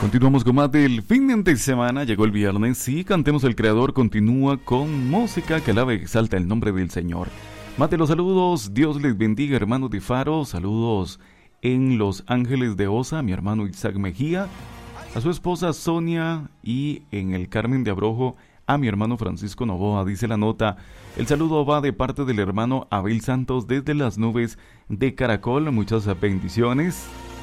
Continuamos con más del fin de semana. Llegó el viernes. Sí, Cantemos el Creador continúa con música que alabe y exalta el nombre del Señor. Más de los saludos. Dios les bendiga, hermanos de Faro. Saludos en Los Ángeles de Osa, mi hermano Isaac Mejía, a su esposa Sonia, y en el Carmen de Abrojo a mi hermano Francisco Novoa. Dice la nota: el saludo va de parte del hermano Abel Santos desde las nubes de Caracol. Muchas bendiciones.